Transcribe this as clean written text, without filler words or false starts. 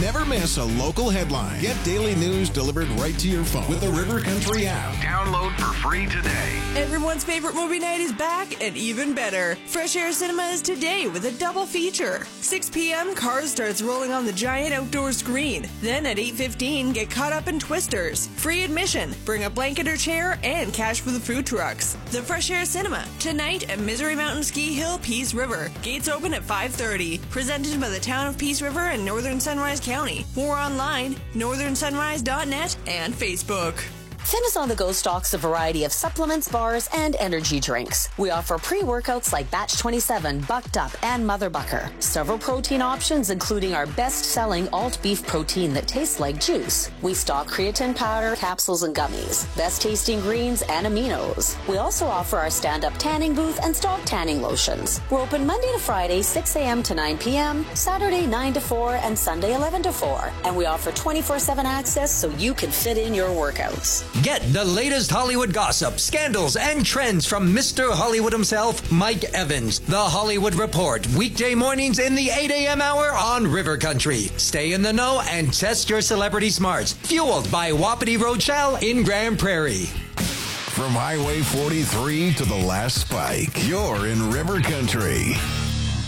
Never miss a local headline. Get daily news delivered right to your phone with the River Country app. Download for free today. Everyone's favorite movie night is back and even better. Fresh Air Cinema is today with a double feature. 6 p.m., Cars starts rolling on the giant outdoor screen. Then at 8:15, get caught up in Twisters. Free admission. Bring a blanket or chair and cash for the food trucks. The Fresh Air Cinema, tonight at Misery Mountain Ski Hill, Peace River. Gates open at 5:30. Presented by the town of Peace River and Northern Sunrise County. More online, northernsunrise.net and Facebook. Fitness on the Go stocks a variety of supplements, bars, and energy drinks. We offer pre-workouts like Batch 27, Bucked Up, and Mother Bucker. Several protein options, including our best-selling alt beef protein that tastes like juice. We stock creatine powder, capsules, and gummies. Best-tasting greens and aminos. We also offer our stand-up tanning booth and stock tanning lotions. We're open Monday to Friday, 6 a.m. to 9 p.m., Saturday 9 to 4, and Sunday 11 to 4. And we offer 24/7 access so you can fit in your workouts. Get the latest Hollywood gossip, scandals, and trends from Mr. Hollywood himself, Mike Evans. The Hollywood Report, weekday mornings in the 8 a.m. hour on River Country. Stay in the know and test your celebrity smarts. Fueled by Wapiti Rochelle in Grand Prairie. From Highway 43 to the last spike, you're in River Country.